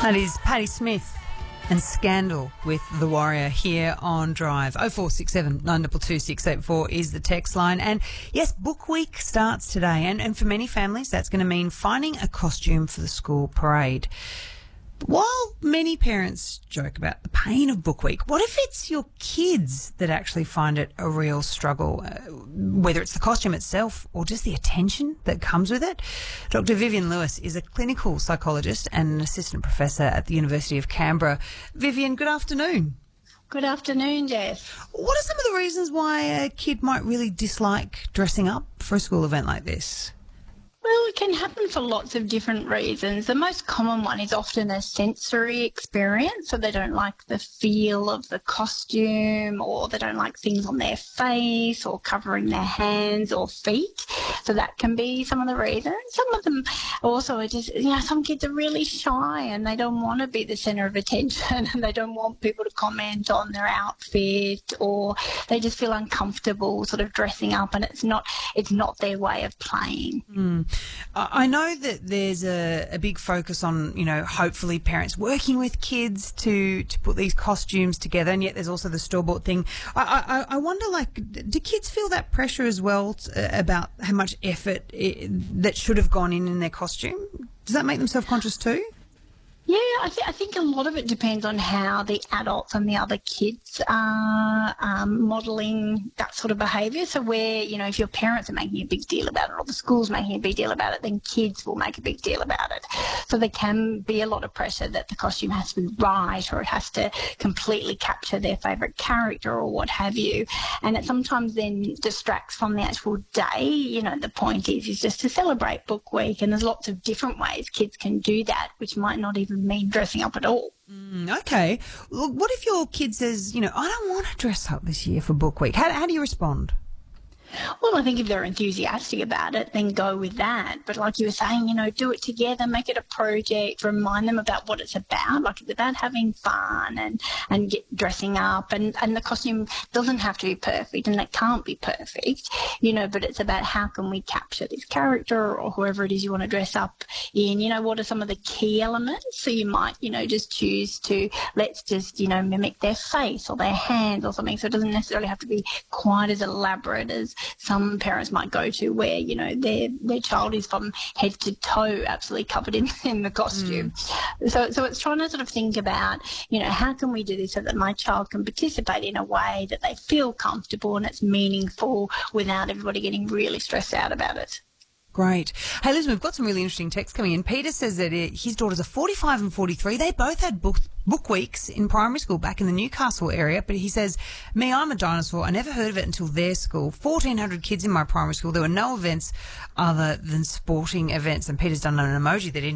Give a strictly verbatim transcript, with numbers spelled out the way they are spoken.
That is Patti Smith and Scandal with The Warrior here on Drive. oh four six seven, nine two two, six eight four is the text line. And yes, Book Week starts today. And, and for many families, that's going to mean finding a costume for the school parade. But while many parents joke about the pain of Book Week, what if it's your kids that actually find it a real struggle, uh, whether it's the costume itself or just the attention that comes with it? Doctor Vivian Lewis is a clinical psychologist and an assistant professor at the University of Canberra. Vivian, good afternoon. Good afternoon, Jess. What are some of the reasons why a kid might really dislike dressing up for a school event like this? Well, it can happen for lots of different reasons. The most common one is often a sensory experience, so they don't like the feel of the costume, or they don't like things on their face or covering their hands or feet. So that can be some of the reasons. Some of them also are just, you know, some kids are really shy and they don't want to be the centre of attention and they don't want people to comment on their outfit, or they just feel uncomfortable sort of dressing up, and it's not it's not their way of playing. Mm. I know that there's a, a big focus on, you know, hopefully parents working with kids to, to put these costumes together, and yet there's also the store-bought thing. I, I, I wonder, like, do kids feel that pressure as well to, about how much effort it, that should have gone in in their costume? Does that make them self-conscious too? Yeah, I, th- I think a lot of it depends on how the adults and the other kids are um, modelling that sort of behaviour. So where, you know, if your parents are making a big deal about it or the school's making a big deal about it, then kids will make a big deal about it. So there can be a lot of pressure that the costume has to be right, or it has to completely capture their favourite character or what have you. And it sometimes then distracts from the actual day. You know, the point is, is just to celebrate Book Week, and there's lots of different ways kids can do that, which might not even mean dressing up at all. Mm, okay. Look, what if your kid says, you know, I don't want to dress up this year for Book Week? How, how do you respond? Well, I think if they're enthusiastic about it, then go with that. But like you were saying, you know, do it together, make it a project, remind them about what it's about. Like, it's about having fun and, and get, dressing up. And, and the costume doesn't have to be perfect, and it can't be perfect, you know, but it's about how can we capture this character or whoever it is you want to dress up in. You know, what are some of the key elements? So you might, you know, just choose to, let's just, you know, mimic their face or their hands or something. So it doesn't necessarily have to be quite as elaborate as some parents might go to, where, you know, their their child is from head to toe absolutely covered in, in the costume. Mm. So so it's trying to sort of think about, you know, how can we do this so that my child can participate in a way that they feel comfortable and it's meaningful without everybody getting really stressed out about it. Great. Hey, listen, we've got some really interesting texts coming in. Peter says that it, his daughters are forty-five and forty-three. They both had book, book weeks in primary school back in the Newcastle area. But he says, me, I'm a dinosaur. I never heard of it until their school. fourteen hundred kids in my primary school. There were no events other than sporting events. And Peter's done an emoji that